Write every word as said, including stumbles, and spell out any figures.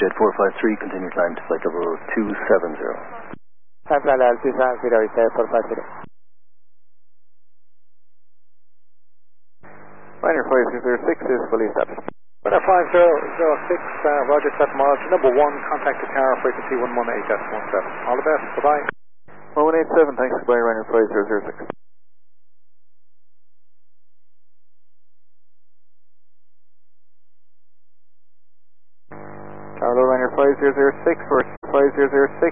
Jet four five three, continue climb to flight level two seven zero. Hi, flight level two seven zero, Jet four five three. Liner five zero six is fully established. Liner five zero zero six, uh, Roger, set miles. Number one, contact the tower, frequency one one eight one seven. All the best, bye-bye. one one eight seven, thanks, goodbye, Liner five zero zero six. Tower Liner five zero zero six, or five zero zero six.